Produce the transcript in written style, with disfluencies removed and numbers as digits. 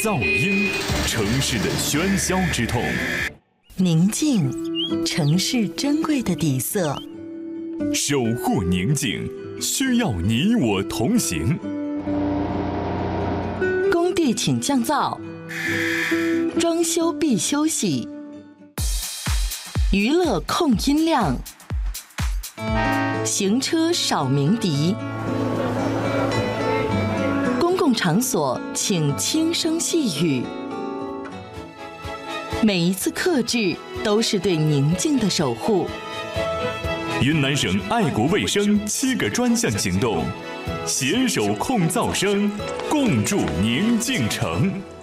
噪音，城市的喧嚣之痛； 宁静，城市珍贵的底色。 守护宁静，需要你我同行。 工地请降噪，装修必休息，娱乐控音量，行车少鸣笛，公共场所请轻声细语。每一次克制都是对宁静的守护。 云南省爱国卫生7个专项行动，携手控噪声，共筑宁静城。